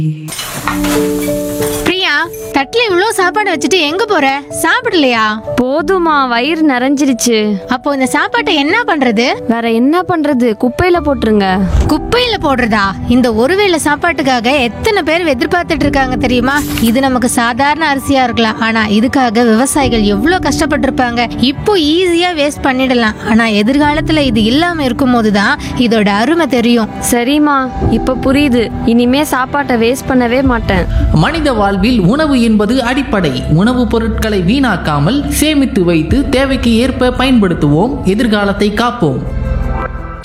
பிரியா, தட்டுல இவ்ளோ சாப்பாடு வச்சுட்டு எங்க போற? சாப்பிடலையா? போதுமா, வயிறு நிறைஞ்சிருச்சு. அப்போ இந்த சாப்பாட்டை என்ன பண்றது? வேற என்ன பண்றது? குப்பையில போட்டுருங்க. குப்பையில போடுறதா? இந்த ஒருவேளை சாப்பாட்டுக்காக எத்தனை பேர் எதிர்பார்த்துட்டு இருக்காங்க தெரியுமா? இது நமக்கு சாதாரண அரிசியா இருக்கலாம், ஆனா இதுக்காக விவசாயிகள் எவ்வளவு கஷ்டப்பட்டிருப்பாங்க. இப்போ ஈஸியா வேஸ்ட் பண்ணிடலாம், ஆனா எதிர்காலத்துல இது இல்லாம இருக்கும் போதுதான் இதோட அருமை தெரியும். சரிம்மா, இப்ப புரியுது. இனிமே சாப்பாட்டை வேஸ்ட் பண்ணவே மாட்டேன். மனித வாழ்வில் உணவு என்பது அடிப்படை. உணவுப் பொருட்களை வீணாக்காமல் சேமித்து வைத்து தேவைக்கு ஏற்ப பயன்படுத்துவோம். எதிர்காலத்தை காப்போம்.